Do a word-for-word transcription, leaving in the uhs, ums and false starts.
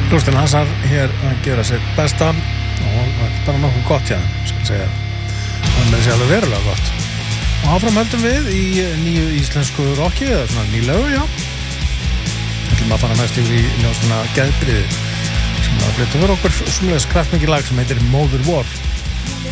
Hljómsveitin Hasar hér að gera sitt besta og þetta er bara nokkuð gott hjá þeim, skal segja. Það er með þessi alveg verulega gott. Og áfram höldum við í nýju íslensku rocki, eða svona nýlegu, já. Það ætlum að fara næst yfir í hljómsveitina Geðbrigði sem að flytja fyrir okkur svoleiðis kraftmikið lag sem heitir Mother War.